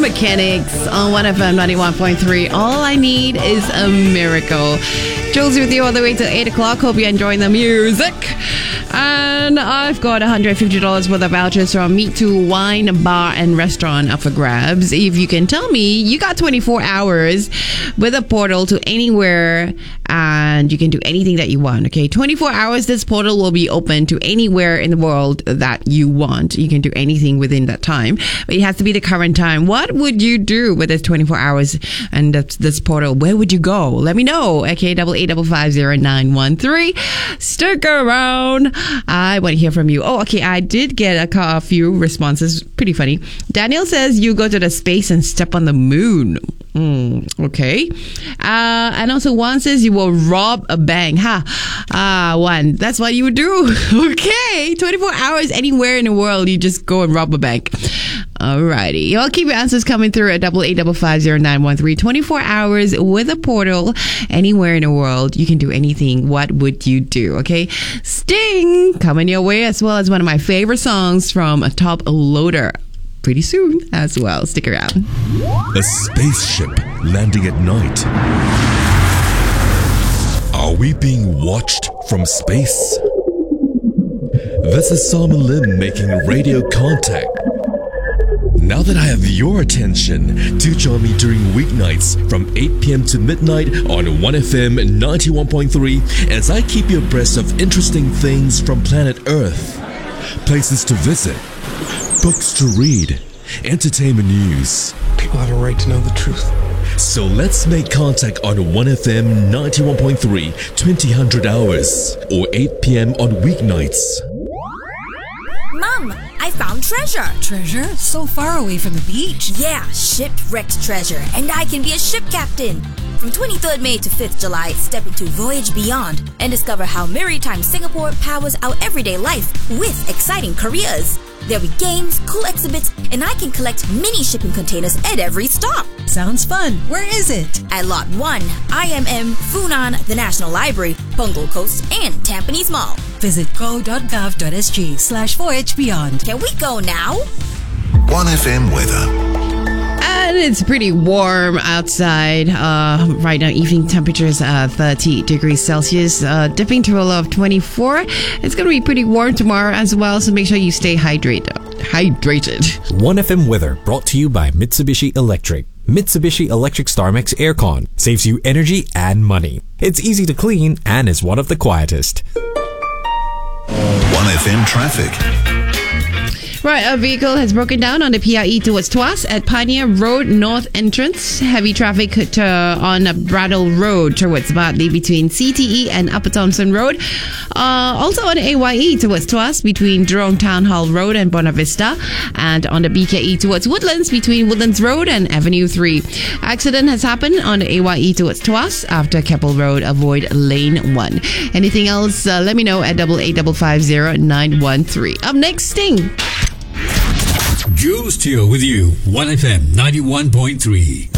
Mechanics on 1FM 91.3. All I need is a miracle. Jules with you all the way to 8 o'clock. Hope you're enjoying the music. And I've got $150 worth of vouchers from Meet to Wine Bar and Restaurant up for grabs. If you can tell me you got 24 hours with a portal to anywhere and you can do anything that you want. Okay, 24 hours, this portal will be open to anywhere in the world that you want. You can do anything within that time, but it has to be the current time. What would you do with this 24 hours and this portal? Where would you go? Let me know. Okay, 88550913. Stick around. I want to hear from you. Oh, okay. I did get a few responses. Pretty funny. Daniel says you go to the space and step on the moon. Okay. And also one says you will rob a bank. One. That's what you would do. Okay. 24 hours anywhere in the world. You just go and rob a bank. Alrighty. Y'all keep your answers coming through at 88550913. 24 hours with a portal anywhere in the world. You can do anything. What would you do? Okay. Sting coming your way, as well as one of my favorite songs from a Top Loader pretty soon as well. Stick around. A spaceship landing at night. Are we being watched from space? This is Simon Lim making radio contact. Now that I have your attention, do join me during weeknights from 8 p.m. to midnight on 1FM 91.3 as I keep you abreast of interesting things from planet Earth. Places to visit, books to read, entertainment news. People have a right to know the truth. So let's make contact on 1FM 91.3, 2000 hours, or 8 p.m. on weeknights. Mom, I found treasure. Treasure? So far away from the beach. Yeah, shipwrecked treasure, and I can be a ship captain. From 23rd May to 5th July, step into Voyage Beyond and discover how Maritime Singapore powers our everyday life with exciting careers. There'll be games, cool exhibits, and I can collect mini shipping containers at every stop. Sounds fun. Where is it? At Lot 1, IMM, Funan, the National Library, Punggol Coast, and Tampines Mall. Visit go.gov.sg/Voyage Beyond. Can we go now? 1FM weather. And it's pretty warm outside. Right now, evening temperatures 30 degrees Celsius, dipping to a low of 24. It's going to be pretty warm tomorrow as well, so make sure you stay hydrated. 1FM weather brought to you by Mitsubishi Electric. Mitsubishi Electric StarMax Aircon saves you energy and money. It's easy to clean and is one of the quietest. 1FM traffic. Right, a vehicle has broken down on the PIE towards Tuas at Pioneer Road North entrance. Heavy traffic on Bradle Road towards Bartley between CTE and Upper Thompson Road. Also on the AYE towards Tuas between Jurong Town Hall Road and Buona Vista. And on the BKE towards Woodlands between Woodlands Road and Avenue 3. Accident has happened on the AYE towards Tuas after Keppel Road. Avoid lane 1. Anything else, let me know at 88550913. Up next, Sting. Jules Teo with you, 1FM 91.3.